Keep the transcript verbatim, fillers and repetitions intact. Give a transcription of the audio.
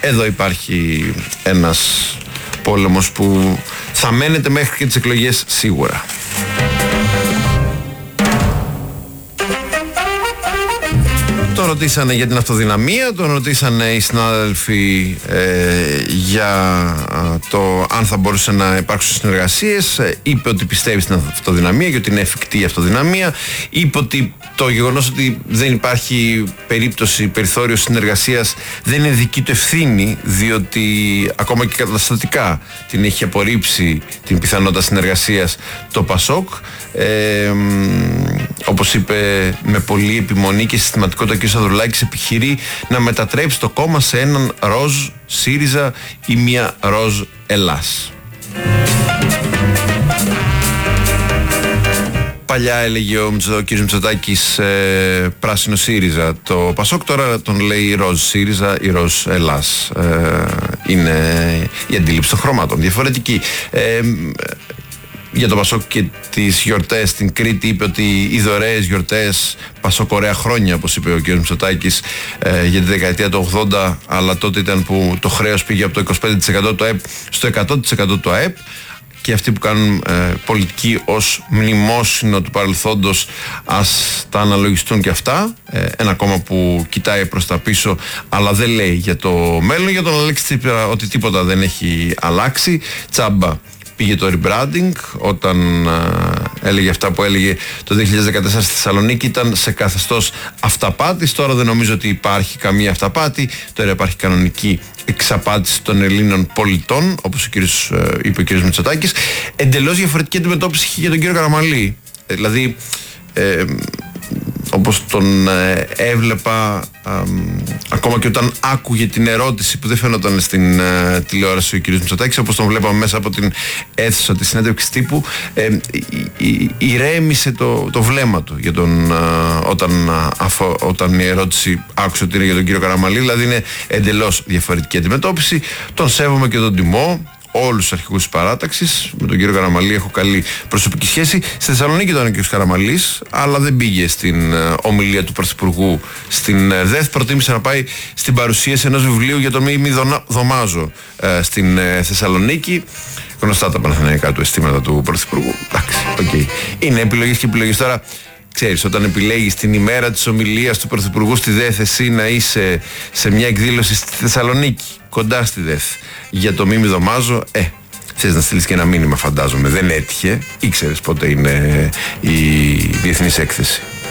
εδώ υπάρχει ένας πόλεμος που θα μένετε μέχρι και τις εκλογές σίγουρα. Τον ρωτήσανε για την αυτοδυναμία, τον ρωτήσανε οι συνάδελφοι ε, για ε, το αν θα μπορούσε να υπάρξουν συνεργασίες. Ε, είπε ότι πιστεύει στην αυτοδυναμία και ότι είναι εφικτή η αυτοδυναμία. Είπε ότι το γεγονός ότι δεν υπάρχει περίπτωση, περιθώριο συνεργασίας δεν είναι δική του ευθύνη, διότι ακόμα και καταστατικά την έχει απορρίψει την πιθανότητα συνεργασίας το Πασόκ. Ε, όπως είπε με πολλή επιμονή και συστηματικότητα ο κ. Σαδρουλάκης, επιχειρεί να μετατρέψει το κόμμα σε έναν ροζ ΣΥΡΙΖΑ ή μια ροζ Ελλάς. Παλιά έλεγε ο, ο κ. Μητσοτάκης ε, πράσινο ΣΥΡΙΖΑ το Πασόκ, τώρα τον λέει ροζ ΣΥΡΙΖΑ ή ροζ Ελλάς. Ε, είναι η αντίληψη των χρωμάτων διαφορετική. Ε, Για το Πασόκ και τις γιορτές στην Κρήτη είπε ότι οι δωρεές γιορτές Πασοκορέα χρόνια, όπως είπε ο κ. Μητσοτάκης, ε, για τη δεκαετία του ογδόντα, αλλά τότε ήταν που το χρέος πήγε από το είκοσι πέντε τοις εκατό του ΑΕΠ στο εκατό τοις εκατό του ΑΕΠ, και αυτοί που κάνουν ε, πολιτική ως μνημόσυνο του παρελθόντος ας τα αναλογιστούν και αυτά. Ε, ένα κόμμα που κοιτάει προς τα πίσω αλλά δεν λέει για το μέλλον. Για τον Αλέξη Τσίπρα ότι τίποτα δεν έχει αλλάξει. Τσάμπα πήγε το rebranding όταν α, έλεγε αυτά που έλεγε το δύο χιλιάδες δεκατέσσερα στη Θεσσαλονίκη, ήταν σε καθεστώς αυταπάτης. Τώρα δεν νομίζω ότι υπάρχει καμία αυταπάτη. Τώρα υπάρχει κανονική εξαπάτηση των Ελλήνων πολιτών, όπως ο κύριος, είπε ο κύριος Μητσοτάκης. Εντελώς διαφορετική αντιμετώπιση είχε για τον κύριο Καραμανλή. Ε, δηλαδή ε, όπως τον ε, έβλεπα ε, ακόμα και όταν άκουγε την ερώτηση που δεν φαίνονταν στην ε, τηλεόραση ο κ. Μητσοτάκης, όπως τον βλέπαμε μέσα από την αίθουσα της συνέντευξης τύπου, ε, ηρέμησε το, το βλέμμα του για τον, ε, όταν, αφο, όταν η ερώτηση άκουσε ότι είναι για τον κύριο Καραμανλή. Δηλαδή είναι εντελώς διαφορετική αντιμετώπιση. Τον σέβομαι και τον τιμώ, όλους τους αρχηγούς της παράταξης. Με τον κύριο Καραμανλή έχω καλή προσωπική σχέση. Στη Θεσσαλονίκη ήταν ο κύριος Καραμανλής, αλλά δεν πήγε στην uh, ομιλία του Πρωθυπουργού στην uh, ΔΕΘ. Προτίμησε να πάει στην παρουσίαση ενός βιβλίου για τον Μίμη Δωμάζο uh, στην uh, Θεσσαλονίκη. Γνωστά τα παναθηναϊκά του αισθήματα του Πρωθυπουργού. Εντάξει, οκ. Okay. Είναι επιλογές και επιλογές. Τώρα, ξέρεις, όταν επιλέγεις την ημέρα της ομιλίας του Πρωθυπουργού στη ΔΕΘ, εσύ να είσαι σε μια εκδήλωση στη Θεσσαλονίκη, κοντά στη ΔΕΘ, για το Μίμη Δωμάζο, ε, θες να στείλεις και ένα μήνυμα, φαντάζομαι. Δεν έτυχε. Ήξερες πότε είναι η διεθνής έκθεση.